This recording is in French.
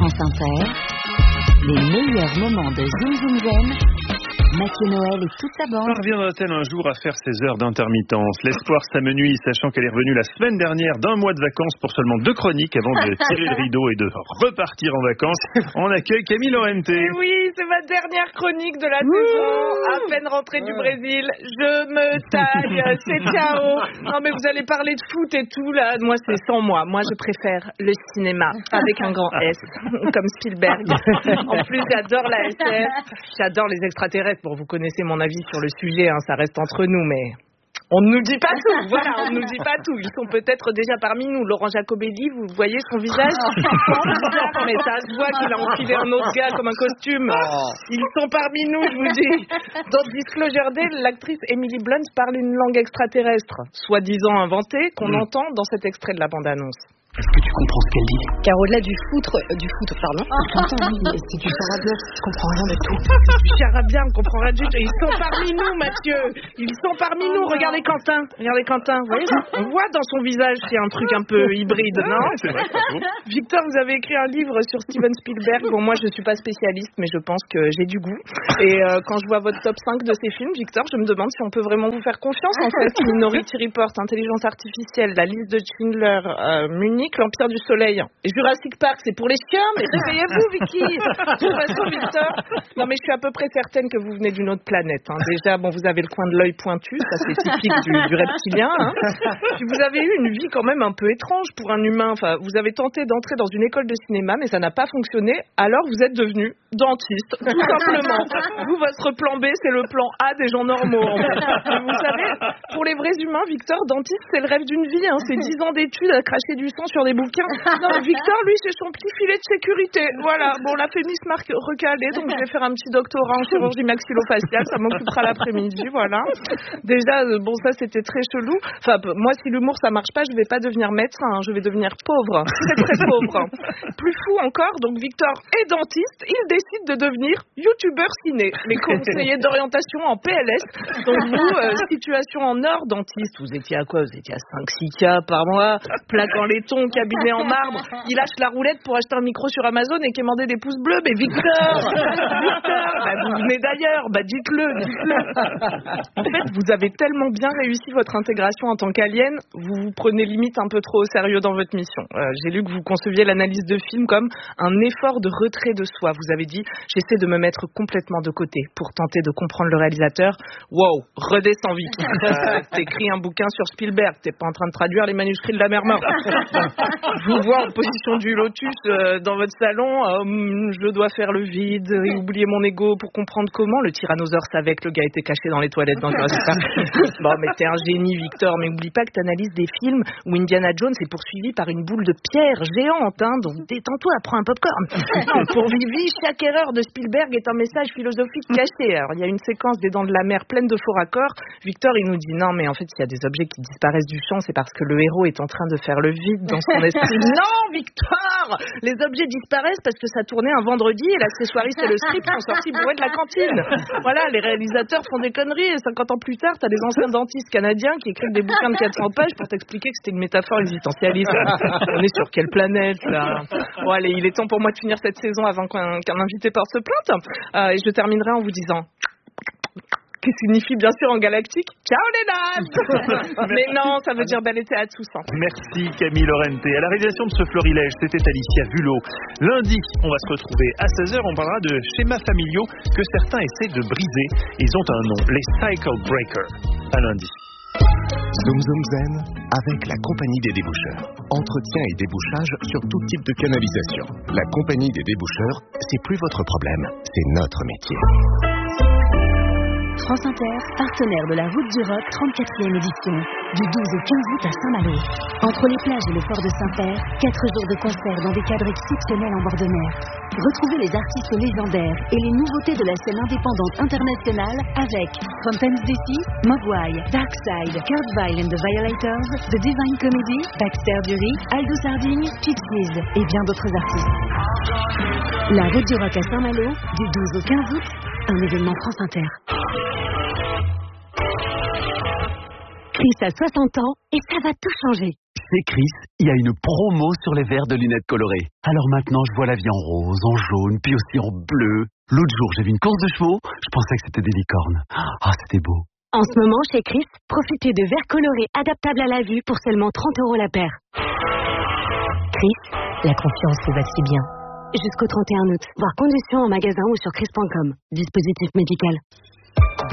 France Inter, les meilleurs moments de Zoom Zoom Zen, Mathieu Noël et toute sa bande. Parviendra-t-elle un jour à faire ses heures d'intermittence? L'espoir s'amenuise, sachant qu'elle est revenue la semaine dernière d'un mois de vacances pour seulement 2 chroniques avant de tirer le rideau et de repartir en vacances. On accueille Camille Lorente. Oui, c'est ma dernière chronique de la saison. À peine rentrée du Brésil, je me taille, c'est ciao. Non mais vous allez parler de foot et tout là. Moi c'est sans moi. Moi je préfère le cinéma avec un grand S, comme Spielberg. En plus j'adore la SF, j'adore les extraterrestres. Bon, vous connaissez mon avis sur le sujet, hein, ça reste entre nous, mais on ne nous dit pas tout. Voilà, on ne nous dit pas tout. Ils sont peut-être déjà parmi nous. Laurent Jacobelli, vous voyez son visage? Mais ça se voit qu'il a enfilé un autre gars comme un costume. Ils sont parmi nous, je vous dis. Dans Disclosure Day, l'actrice Emily Blunt parle une langue extraterrestre, soi-disant inventée, qu'on entend dans cet extrait de la bande-annonce. Est-ce que tu comprends ce qu'elle dit? Car au-delà du foot, pardon. C'est du charabia, je comprends rien du tout. Du charabia, on comprend rien du tout. Ils sont parmi nous, Mathieu. Ils sont parmi nous. Regardez Quentin. Vous voyez, on voit dans son visage qu'il y a un truc un peu hybride, non? C'est vrai, Victor, vous avez écrit un livre sur Steven Spielberg. Bon, moi, je suis pas spécialiste, mais je pense que j'ai du goût. Et quand je vois votre top 5 de ces films, Victor, je me demande si on peut vraiment vous faire confiance, en fait. Minority Report, Intelligence Artificielle, La Liste de Schindler, Munich, L'Empire du Soleil et Jurassic Park, c'est pour les chiens, mais réveillez-vous, Vicky. De toute façon, Victor, non mais je suis à peu près certaine que vous venez d'une autre planète, hein. Déjà, bon, vous avez le coin de l'œil pointu, ça c'est typique du reptilien, hein. Puis vous avez eu une vie quand même un peu étrange pour un humain. Enfin, vous avez tenté d'entrer dans une école de cinéma, mais ça n'a pas fonctionné, alors vous êtes devenu dentiste, tout simplement. Vous, votre plan B, c'est le plan A des gens normaux, en fait. Mais vous savez, pour les vrais humains, Victor, dentiste, c'est le rêve d'une vie, hein. C'est 10 ans d'études à cracher du sang sur des bouquins. Non, Victor, lui, c'est son petit filet de sécurité. Voilà, bon, la fémis m'a recalé, donc je vais faire un petit doctorat en chirurgie maxillofaciale, ça m'occupera l'après-midi, voilà. Déjà, bon, ça, c'était très chelou. Enfin, moi, si l'humour, ça marche pas, je vais pas devenir médecin, hein, je vais devenir pauvre. Très, très pauvre. Plus fou encore, donc Victor est dentiste, il décide de devenir youtubeur ciné, mais conseiller d'orientation en PLS. Donc vous, situation en or, dentiste, vous étiez à quoi? Vous étiez à 5-6K par mois, plaque en laiton, cabinet en marbre, il lâche la roulette pour acheter un micro sur Amazon et quémander des pouces bleus. Mais Victor, bah vous venez d'ailleurs, bah dites-le. En fait, vous avez tellement bien réussi votre intégration en tant qu'alien, vous vous prenez limite un peu trop au sérieux dans votre mission. J'ai lu que vous conceviez l'analyse de film comme un effort de retrait de soi. Vous avez dit, j'essaie de me mettre complètement de côté pour tenter de comprendre le réalisateur. Wow, redescends vite. T'écris un bouquin sur Spielberg, t'es pas en train de traduire les manuscrits de la mer morte. Je vous vois en position du lotus dans votre salon. Je dois faire le vide et oublier mon ego pour comprendre comment le tyrannosaure savait que le gars était caché dans les toilettes dans Jurassic Park. Bon, mais t'es un génie, Victor. Mais oublie pas que t'analyses des films où Indiana Jones est poursuivi par une boule de pierre géante. Hein, donc détends-toi, prends un popcorn. Non, pour Vivi, chaque erreur de Spielberg est un message philosophique caché. Alors, il y a une séquence des Dents de la Mer pleine de faux raccords. Victor, il nous dit non, mais en fait, s'il y a des objets qui disparaissent du champ, c'est parce que le héros est en train de faire le vide dans son esprit. Non, Victor, les objets disparaissent parce que ça tournait un vendredi et l'accessoiriste et le script sont sortis bourrés de la cantine. Voilà, les réalisateurs font des conneries et 50 ans plus tard, t'as des anciens dentistes canadiens qui écrivent des bouquins de 400 pages pour t'expliquer que c'était une métaphore existentialiste. On est sur quelle planète, là? Bon, allez, il est temps pour moi de finir cette saison avant qu'un invité porte se plainte. Et je terminerai en vous disant... qui signifie bien sûr en galactique ciao les dames. Mais non, ça veut dire bel été à tous, hein. Merci Camille Lorente. À la réalisation de ce florilège, c'était Alicia Vulot. Lundi, on va se retrouver à 16h, on parlera de schémas familiaux que certains essaient de briser. Ils ont un nom, les Cycle Breakers. À lundi. Zoom Zoom Zen avec la Compagnie des Déboucheurs. Entretien et débouchage sur tout type de canalisation. La Compagnie des Déboucheurs, c'est plus votre problème, c'est notre métier. France Inter, partenaire de la Route du Rock 34e édition, du 12 au 15 août à Saint-Malo. Entre les plages et le port de Saint-Père, 4 jours de concerts dans des cadres exceptionnels en bord de mer. Retrouvez les artistes légendaires et les nouveautés de la scène indépendante internationale avec Fountains DC, Mogwai, Darkside, Kurt Vile and the Violators, The Divine Comedy, Baxter Dury, Aldo Sarding, Pixies et bien d'autres artistes. La Route du Rock à Saint-Malo, du 12 au 15 août, un événement France Inter. Chris a 60 ans et ça va tout changer. C'est Chris, il y a une promo sur les verres de lunettes colorées. Alors maintenant, je vois la vie en rose, en jaune, puis aussi en bleu. L'autre jour, j'ai vu une course de chevaux, je pensais que c'était des licornes. Ah, c'était beau. En ce moment, chez Chris, profitez de verres colorés adaptables à la vue pour seulement 30 € la paire. Chris, la confiance vous va si bien. Jusqu'au 31 août. Voir conditions en magasin ou sur chris.com. Dispositif médical.